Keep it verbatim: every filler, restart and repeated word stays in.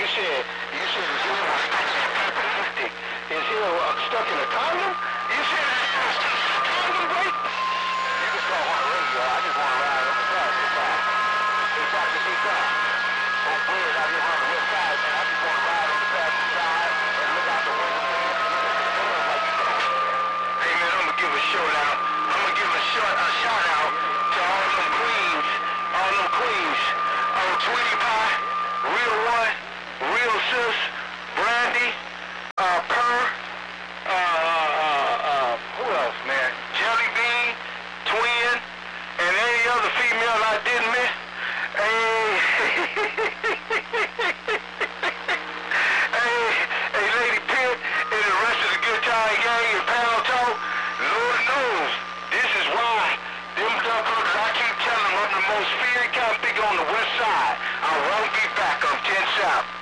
You said, you said his ear was stuck in a paper lipstick. His ear was stuck in a condom? You said his ear was stuck in a condom, right? You can call one radio. I just want to ride on the passenger side. Hey, Doctor C. Car. Oh, weird out here on the west side, man. I just want to ride on the passenger side and look out the window, man. Hey, man, I'm going to give a shout out. I'm going to give a, short, a shout out to all them queens. All them queens. Oh, Tweety Pie, Real One, Real Sis, Brandy, uh, Purr, uh, uh, uh, who else, man? Jelly Bean, Twin, and any other female I didn't miss. Hey, hey, hey, Lady Pitt, and the rest of the Guitar Gang and Pound Talk, Lord knows, this is why them duckers, I keep telling them, I'm the most feared kind of big on the west side. I won't be back. I'm ten South.